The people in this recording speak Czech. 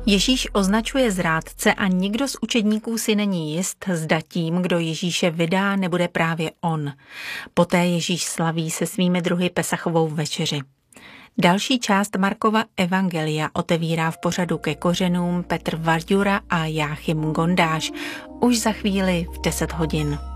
Ježíš označuje zrádce a nikdo z učedníků si není jist, zda tím, kdo Ježíše vydá, nebude právě on. Poté Ježíš slaví se svými druhy Pesachovou večeři. Další část Markova evangelia otevírá v pořadu Ke kořenům Petr Varďura a Jáchym Gondáš už za chvíli v 10 hodin.